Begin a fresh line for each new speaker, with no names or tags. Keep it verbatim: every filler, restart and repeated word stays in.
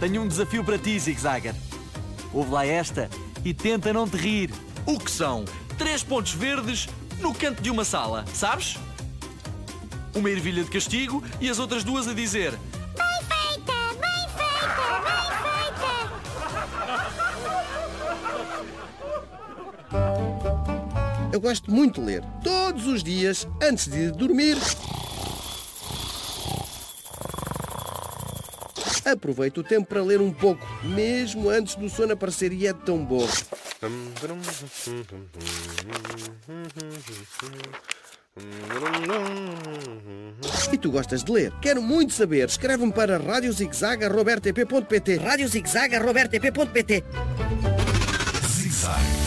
tenho um desafio para ti, Zig Zagger. Ouve lá esta e tenta não te rir.
O que são? Três pontos verdes no canto de uma sala, sabes? Uma ervilha de castigo e as outras duas a dizer:
Bem feita, bem feita, bem feita.
Eu gosto muito de ler. Todos os dias, antes de dormir, aproveito o tempo para ler um pouco, mesmo antes do sono aparecer, e é tão bom. E tu gostas de ler? Quero muito saber. Escreve-me para rádio zigzag arroba r t p ponto p t. rádio zigzag arroba r t p ponto p t.
Zig Zag.